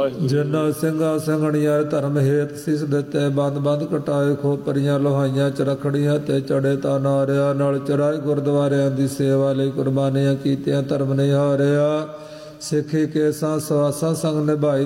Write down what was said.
ਵਾਹਿਗੁਰੂ। ਜਿਨ੍ਹਾਂ ਸਿੰਘਾਂ ਸਿੰਘਣੀਆਂ ਧਰਮ ਹੇਤ ਸੀਸ ਦਿੱਤੇ, ਬੰਦ ਬੰਦ ਕਟਾਏ, ਖੋਪਰੀਆਂ ਲੋਹਾਈਆਂ ਚਰਖੜੀਆਂ ਤੇ ਚੜੇ ਤਾਂ ਨਾਰਿਆ, ਨਾਲ ਚਰਾਏ ਗੁਰਦੁਆਰਿਆਂ ਦੀ ਸੇਵਾ ਲਈ ਕੁਰਬਾਨੀਆਂ ਕੀਤੀਆਂ, ਧਰਮ ਨਹੀਂ ਹਾਰਿਆ। ਸਿੱਖੀ ਕੇਸਾਂ ਸਵਾਸਾਂ ਸੰਗ ਨਿਭਾਈ,